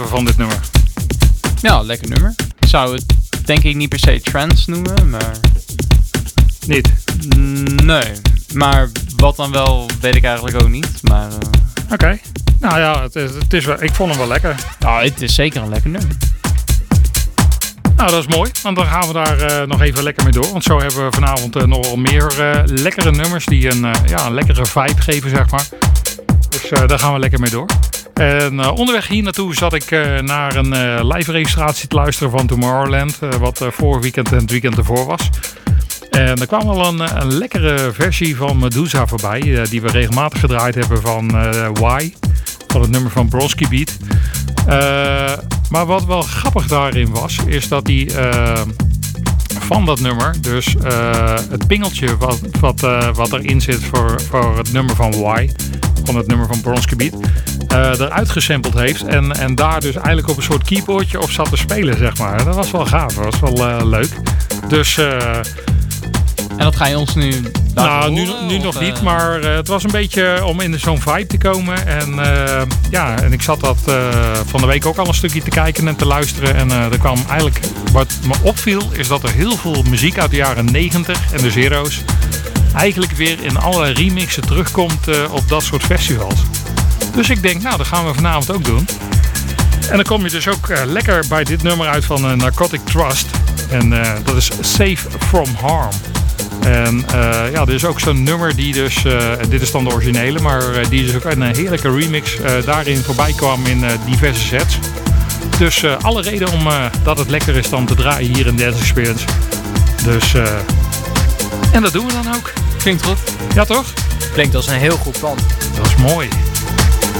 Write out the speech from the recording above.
geven van dit nummer? Ja, lekker nummer. Ik zou het denk ik niet per se trance noemen, maar... Niet? Nee. Maar wat dan wel, weet ik eigenlijk ook niet. Maar... Oké. Nou ja, het is wel, ik vond hem wel lekker. Nou, het is zeker een lekker nummer. Nou, dat is mooi. Want dan gaan we daar nog even lekker mee door. Want zo hebben we vanavond nog wel meer lekkere nummers die een lekkere vibe geven, zeg maar. Dus daar gaan we lekker mee door. En onderweg hier naartoe zat ik naar een live registratie te luisteren van Tomorrowland. Wat vorig weekend en het weekend ervoor was. En er kwam al een lekkere versie van Medusa voorbij. Die we regelmatig gedraaid hebben van Why. Van het nummer van Bronski Beat. Maar wat wel grappig daarin was, is dat die van dat nummer, dus het pingeltje wat erin zit voor het nummer van Why, van het nummer van Bronski Beat, eruit gesampled heeft en daar dus eigenlijk op een soort keyboardje op zat te spelen, zeg maar. Dat was wel gaaf, dat was wel leuk. Dus... En dat ga je ons nu nou, nu nog niet, maar het was een beetje om in zo'n vibe te komen. En en ik zat dat van de week ook al een stukje te kijken en te luisteren. En er kwam eigenlijk, wat me opviel, is dat er heel veel muziek uit de jaren 90 en de zero's eigenlijk weer in allerlei remixen terugkomt op dat soort festivals. Dus ik denk, nou, dat gaan we vanavond ook doen. En dan kom je dus ook lekker bij dit nummer uit van Narcotic Trust. En dat is Safe From Harm. En er is ook zo'n nummer die dus, dit is dan de originele, maar die dus ook een heerlijke remix daarin voorbij kwam in diverse sets. Dus alle reden om dat het lekker is dan te draaien hier in Dance Experience. Dus, en dat doen we dan ook. Klinkt goed. Ja toch? Klinkt als een heel goed plan. Dat is mooi.